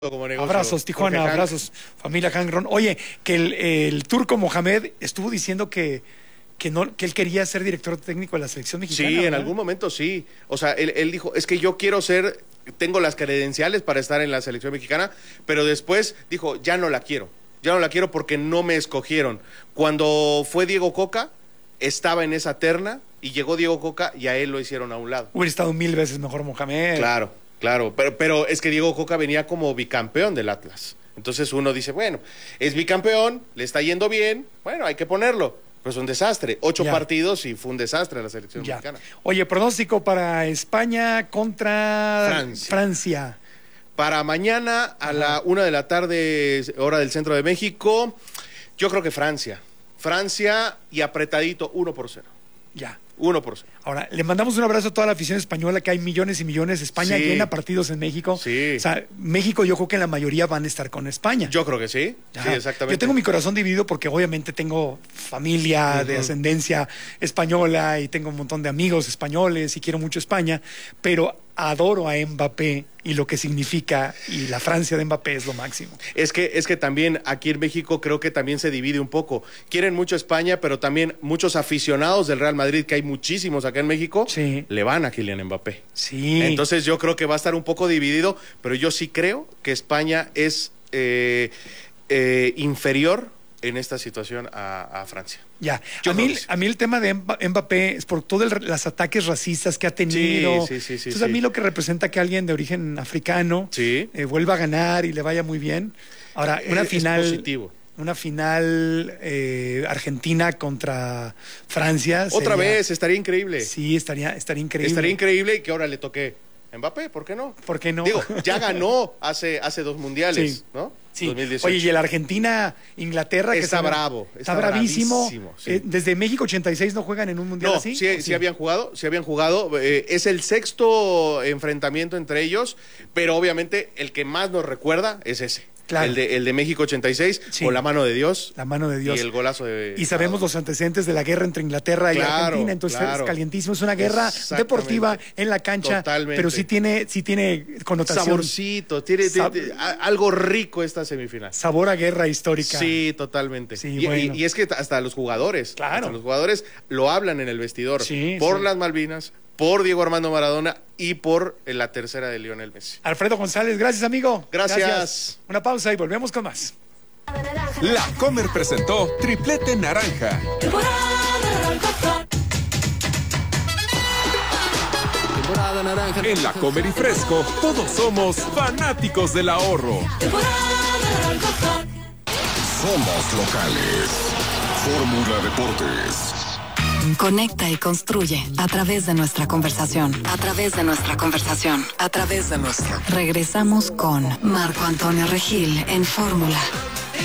como negocio. Abrazos, Tijuana, abrazos, familia Hangron. Oye, que el turco Mohamed estuvo diciendo que él quería ser director técnico de la selección mexicana. Sí, ¿verdad? en algún momento sí. O sea, él dijo, es que yo quiero tengo las credenciales para estar en la selección mexicana, pero después dijo, ya no la quiero porque no me escogieron. Cuando fue Diego Coca, estaba en esa terna y llegó Diego Coca y a él lo hicieron a un lado. Hubiera estado 1000 veces mejor Mohamed. Claro, pero es que Diego Coca venía como bicampeón del Atlas. Entonces uno dice, bueno, es bicampeón, le está yendo bien, bueno, hay que ponerlo. Pues un desastre, 8 partidos y fue un desastre la selección mexicana. Oye, pronóstico para España contra Francia. Para mañana a la 1 de la tarde, hora del centro de México, yo creo que Francia y apretadito 1-0. Ya. 1%. Ahora, le mandamos un abrazo a toda la afición española, que hay millones y millones. España llena partidos en México. Sí. O sea, México yo creo que la mayoría van a estar con España. Yo creo que sí. Ya. Sí, exactamente. Yo tengo mi corazón dividido porque obviamente tengo familia de ascendencia española y tengo un montón de amigos españoles y quiero mucho España, pero adoro a Mbappé y lo que significa, y la Francia de Mbappé es lo máximo. Es que también aquí en México creo que también se divide un poco. Quieren mucho España, pero también muchos aficionados del Real Madrid, que hay muchísimos acá en México, le van a Kylian Mbappé. Sí. Entonces yo creo que va a estar un poco dividido, pero yo sí creo que España es inferior en esta situación a Francia. Ya, a mí el tema de Mbappé es por todos los ataques racistas que ha tenido. Sí. Entonces a mí lo que representa que alguien de origen africano vuelva a ganar y le vaya muy bien. Ahora, una final... Es positivo. Una final Argentina contra Francia. Otra vez, estaría increíble. Sí, estaría increíble. Estaría increíble y que ahora le toque Mbappé, ¿por qué no? ¿Por qué no? Digo, ya ganó hace 2 mundiales, ¿no? Sí. 2018. Oye, y el Argentina-Inglaterra... Está bravo. Está bravísimo. Sí. Desde México 86 no juegan en un mundial así. Sí habían jugado. Es el 6º enfrentamiento entre ellos, pero obviamente el que más nos recuerda es ese. Claro. El de México 86, con la mano de Dios. La mano de Dios. Y el golazo de... Y sabemos los antecedentes de la guerra entre Inglaterra y Argentina, entonces es calientísimo. Es una guerra deportiva en la cancha, totalmente. Pero sí tiene connotación. Saborcito, tiene algo rico esta semifinal. Sabor a guerra histórica. Sí, totalmente. Sí, y es que hasta los jugadores, lo hablan en el vestidor. Por las Malvinas, por Diego Armando Maradona y por la tercera de Lionel Messi. Alfredo González, gracias, amigo. Gracias. Una pausa y volvemos con más. La Comer presentó Triplete Naranja. Temporada naranja. En La Comer y Fresco, todos somos fanáticos del ahorro. Somos locales. Fórmula Deportes. Conecta y construye a través de nuestra conversación. A través de nuestra conversación. A través de nuestra. Regresamos con Marco Antonio Regil en Fórmula.